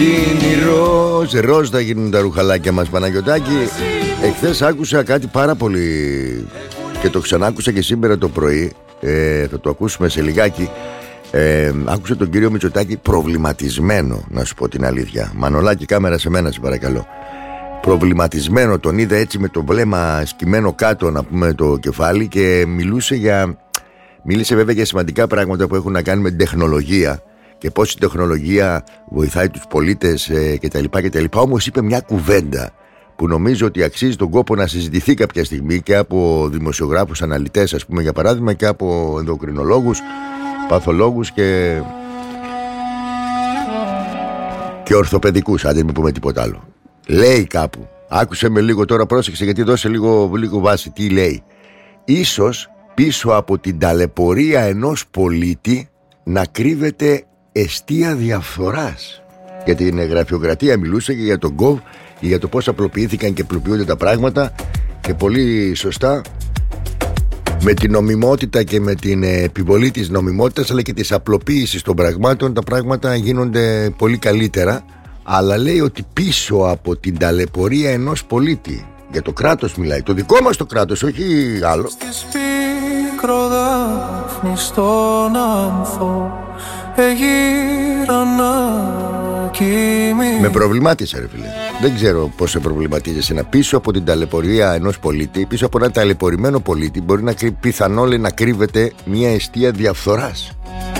γίνει ροζ. Ροζ θα γίνουν τα ρουχαλάκια μας, Παναγιωτάκη. Εχθές άκουσα κάτι πάρα πολύ και το ξανάκουσα και σήμερα το πρωί. Θα το ακούσουμε σε λιγάκι. Άκουσα τον κύριο Μητσοτάκη προβληματισμένο, να σου πω την αλήθεια. Μανολάκη, κάμερα σε μένα, σε παρακαλώ. Προβληματισμένο, τον είδα έτσι με το βλέμμα σκυμμένο κάτω, να πούμε, το κεφάλι, και μίλησε βέβαια για σημαντικά πράγματα που έχουν να κάνουν με την τεχνολογία και πώς η τεχνολογία βοηθάει τους πολίτες κτλ. Όμως είπε μια κουβέντα που νομίζω ότι αξίζει τον κόπο να συζητηθεί κάποια στιγμή και από δημοσιογράφους, αναλυτές, ας πούμε, για παράδειγμα, και από ενδοκρινολόγους, παθολόγους και ορθοπαιδικούς, αν δεν μην πούμε τίποτα άλλο. Λέει κάπου, άκουσε με λίγο τώρα, πρόσεξε, γιατί δώσε λίγο βάση. Τι λέει? Ίσως πίσω από την ταλαιπωρία ενός πολίτη να κρύβεται εστία διαφθοράς. Για την γραφειοκρατία μιλούσε και για τον γκοβ, για το πώς απλοποιήθηκαν και απλοποιούνται τα πράγματα, και πολύ σωστά, με την νομιμότητα και με την επιβολή της νομιμότητας αλλά και της απλοποίησης των πραγμάτων, τα πράγματα γίνονται πολύ καλύτερα. Αλλά λέει ότι πίσω από την ταλαιπωρία ενός πολίτη, για το κράτος μιλάει, το δικό μας το κράτος, όχι άλλο. Με προβλημάτισε, ρε φίλε. Δεν ξέρω πώς σε προβληματίζεσαι. Πίσω από την ταλαιπωρία ενός πολίτη, πίσω από ένα ταλαιπωρημένο πολίτη, μπορεί πιθανό, λέει, να κρύβεται μια εστία διαφθοράς.